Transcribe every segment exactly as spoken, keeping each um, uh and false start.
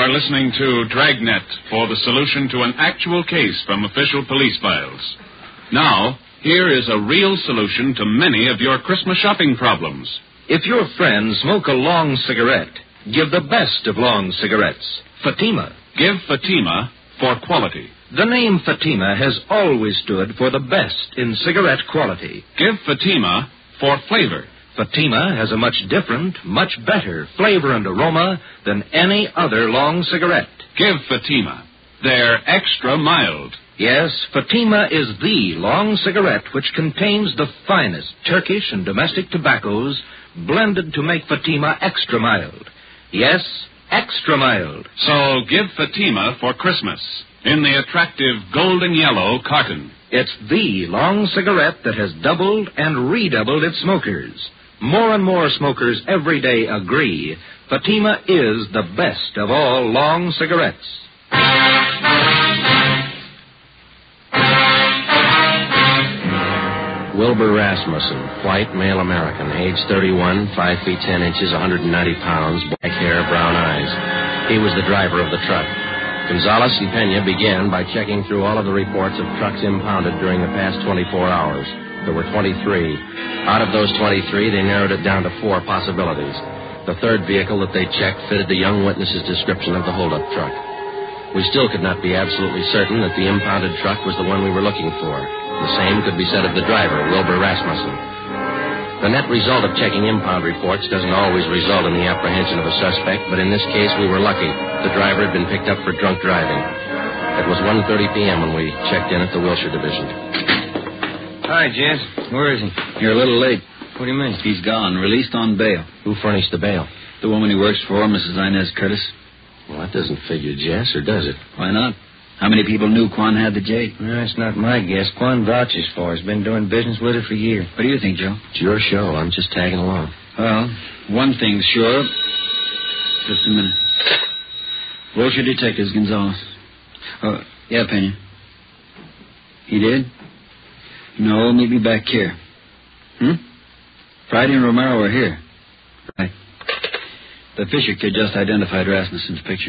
are listening to Dragnet for the solution to an actual case from official police files. Now, here is a real solution to many of your Christmas shopping problems. If your friends smoke a long cigarette, give the best of long cigarettes, Fatima. Give Fatima for quality. The name Fatima has always stood for the best in cigarette quality. Give Fatima for flavor. Fatima has a much different, much better flavor and aroma than any other long cigarette. Give Fatima. They're extra mild. Yes, Fatima is the long cigarette which contains the finest Turkish and domestic tobaccos blended to make Fatima extra mild. Yes, extra mild. So give Fatima for Christmas in the attractive golden yellow carton. It's the long cigarette that has doubled and redoubled its smokers. More and more smokers every day agree Fatima is the best of all long cigarettes. Wilbur Rasmussen, white, male American, age thirty-one, five feet ten inches, one hundred ninety pounds, black hair, brown eyes. He was the driver of the truck. Gonzalez and Pena began by checking through all of the reports of trucks impounded during the past twenty-four hours. There were twenty-three. Out of those twenty-three, they narrowed it down to four possibilities. The third vehicle that they checked fitted the young witness's description of the holdup truck. We still could not be absolutely certain that the impounded truck was the one we were looking for. The same could be said of the driver, Wilbur Rasmussen. The net result of checking impound reports doesn't always result in the apprehension of a suspect, but in this case we were lucky. The driver had been picked up for drunk driving. It was one thirty p.m. when we checked in at the Wilshire Division. Hi, Jess. Where is he? You're a little late. What do you mean? He's gone, released on bail. Who furnished the bail? The woman he works for, Missus Inez Curtis. Well, that doesn't figure, Jess, or does it? Why not? How many people knew Quan had the jade? Well, that's not my guess. Quan vouches for her. He's been doing business with her for years. What do you think, Joe? It's your show. I'm just tagging along. Well, one thing's sure. Just a minute. Wilshire Detectives, Gonzalez. Oh, yeah, Pena. He did? No, maybe back here. Hmm? Friday and Romero are here. Right. The Fisher kid just identified Rasmussen's picture.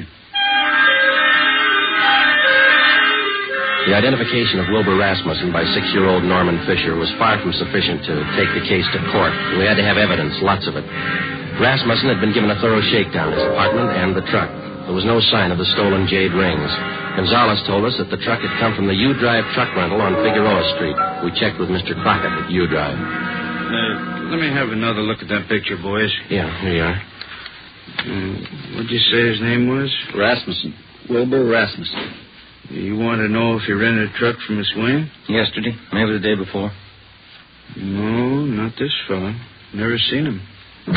The identification of Wilbur Rasmussen by six-year-old Norman Fisher was far from sufficient to take the case to court. We had to have evidence, lots of it. Rasmussen had been given a thorough shakedown, his apartment and the truck. There was no sign of the stolen jade rings. Gonzalez told us that the truck had come from the U-Drive truck rental on Figueroa Street. We checked with Mister Crockett at U-Drive. Uh, let me have another look at that picture, boys. Yeah, here you are. Uh, what'd you say his name was? Rasmussen. Wilbur Rasmussen. You want to know if he rented a truck from Miss Wayne? Yesterday, maybe the day before. No, not this fellow. Never seen him.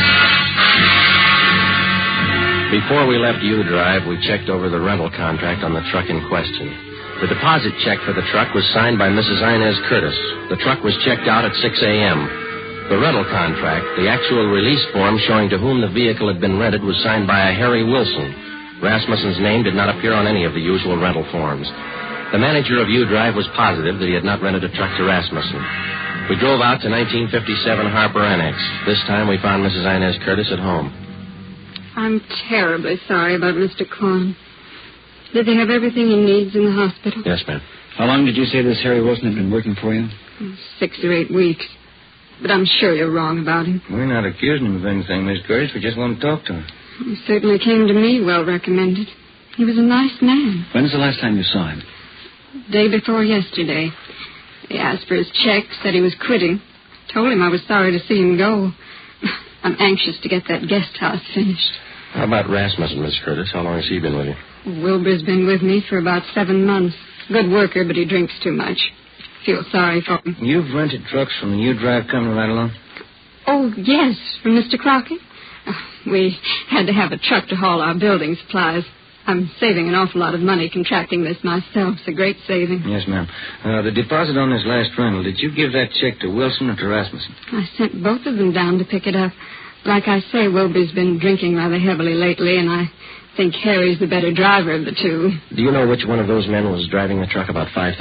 Before we left U-Drive, we checked over the rental contract on the truck in question. The deposit check for the truck was signed by Missus Inez Curtis. The truck was checked out at six a.m. The rental contract, the actual release form showing to whom the vehicle had been rented, was signed by a Harry Wilson. Rasmussen's name did not appear on any of the usual rental forms. The manager of U-Drive was positive that he had not rented a truck to Rasmussen. We drove out to nineteen fifty-seven Harper Annex. This time we found Missus Inez Curtis at home. I'm terribly sorry about Mister Quan. Did they have everything he needs in the hospital? Yes, ma'am. How long did you say this Harry Wilson had been working for you? Six or eight weeks. But I'm sure you're wrong about him. We're not accusing him of anything, Miss Curtis. We just want to talk to him. He certainly came to me well recommended. He was a nice man. When's the last time you saw him? Day before yesterday. He asked for his check, said he was quitting. Told him I was sorry to see him go. I'm anxious to get that guest house finished. How about Rasmussen, Miss Curtis? How long has he been with you? Wilbur's been with me for about seven months. Good worker, but he drinks too much. Feel sorry for him. You've rented trucks from the U-Drive company right along? Oh, yes, from Mister Crockett. Uh, we had to have a truck to haul our building supplies. I'm saving an awful lot of money contracting this myself. It's a great saving. Yes, ma'am. Uh, the deposit on this last rental, did you give that check to Wilson or to Rasmussen? I sent both of them down to pick it up. Like I say, Wilbur's been drinking rather heavily lately, and I think Harry's the better driver of the two. Do you know which one of those men was driving the truck about five